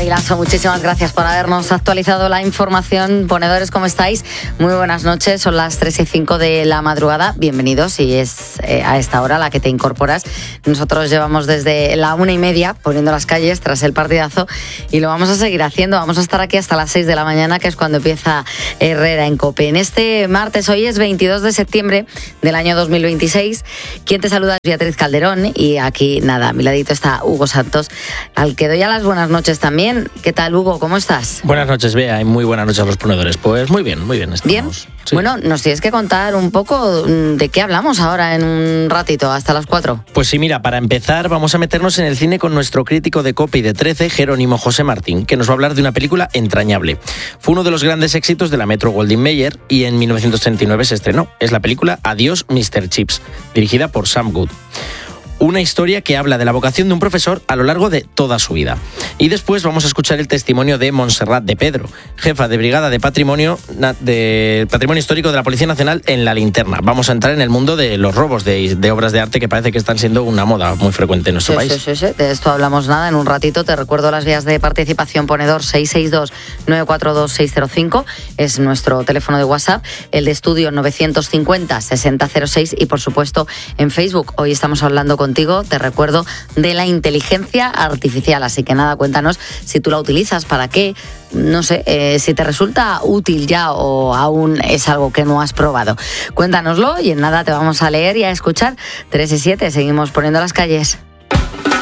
Lasso, muchísimas gracias por habernos actualizado la información. Ponedores, ¿cómo estáis? Muy buenas noches, son las 3:05 de la madrugada. Bienvenidos, si es a esta hora la que te incorporas. Nosotros llevamos desde la 1:30 poniendo las calles tras el partidazo y lo vamos a seguir haciendo. Vamos a estar aquí hasta las 6 de la mañana, que es cuando empieza Herrera en COPE. En este martes, hoy es 22 de septiembre del año 2026. Quien te saluda es Beatriz Calderón y aquí, nada, a mi ladito está Hugo Santos, al que doy ya las buenas noches también. ¿Qué tal, Hugo? ¿Cómo estás? Buenas noches, Bea, y muy buenas noches a los ponedores. Pues muy bien, estamos. ¿Bien? Sí. Bueno, nos tienes que contar un poco de qué hablamos ahora en un ratito, hasta las 4. Pues sí, mira, para empezar vamos a meternos en el cine con nuestro crítico de COPE y de 13, Jerónimo José Martín, que nos va a hablar de una película entrañable. Fue uno de los grandes éxitos de la Metro-Goldwyn-Mayer y en 1939 se estrenó. Es la película Adiós, Mr. Chips, dirigida por Sam Good. Una historia que habla de la vocación de un profesor a lo largo de toda su vida. Y después vamos a escuchar el testimonio de Montserrat de Pedro, jefa de brigada de patrimonio histórico de la Policía Nacional en La Linterna. Vamos a entrar en el mundo de los robos de obras de arte, que parece que están siendo una moda muy frecuente en nuestro país. Sí. De esto hablamos nada en un ratito. Te recuerdo las vías de participación. Ponedor 662-942-605 es nuestro teléfono de WhatsApp. El de estudio 950-6006 y por supuesto en Facebook. Hoy estamos hablando contigo, te recuerdo, de la inteligencia artificial. Así que nada, cuéntanos si tú la utilizas, para qué, no sé, si te resulta útil ya o aún es algo que no has probado. Cuéntanoslo y en nada te vamos a leer y a escuchar. 3 y 7, seguimos poniendo las calles.